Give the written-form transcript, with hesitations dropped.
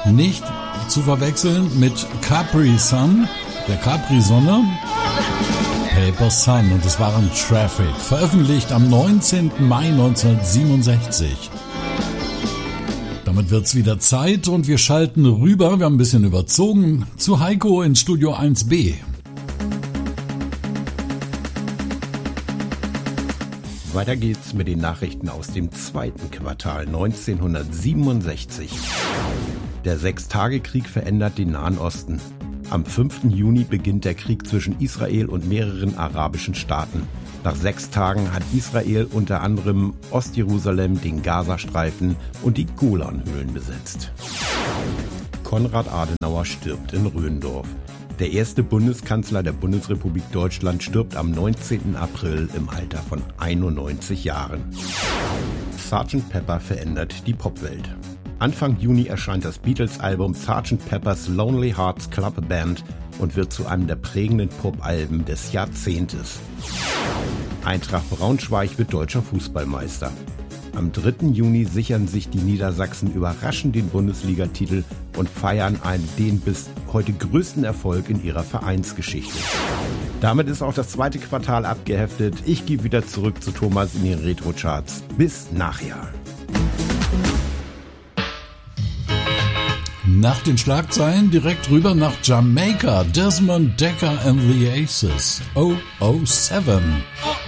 Nicht zu verwechseln mit Capri Sun, der Capri-Sonne. Paper Sun, und es waren Traffic, veröffentlicht am 19. Mai 1967. Damit wird's wieder Zeit und wir schalten rüber, wir haben ein bisschen überzogen, zu Heiko ins Studio 1b. Weiter geht's mit den Nachrichten aus dem zweiten Quartal 1967. Der Sechstagekrieg verändert den Nahen Osten. Am 5. Juni beginnt der Krieg zwischen Israel und mehreren arabischen Staaten. Nach 6 Tagen hat Israel unter anderem Ostjerusalem, den Gazastreifen und die Golanhöhen besetzt. Konrad Adenauer stirbt in Röndorf. Der erste Bundeskanzler der Bundesrepublik Deutschland stirbt am 19. April im Alter von 91 Jahren. Sgt. Pepper verändert die Popwelt. Anfang Juni erscheint das Beatles-Album Sgt. Pepper's Lonely Hearts Club Band und wird zu einem der prägenden Pop-Alben des Jahrzehntes. Eintracht Braunschweig wird deutscher Fußballmeister. Am 3. Juni sichern sich die Niedersachsen überraschend den Bundesligatitel und feiern den bis heute größten Erfolg in ihrer Vereinsgeschichte. Damit ist auch das zweite Quartal abgeheftet. Ich gehe wieder zurück zu Thomas in den Retro-Charts. Bis nachher. Nach den Schlagzeilen direkt rüber nach Jamaika. Desmond Dekker and the Aces. 007.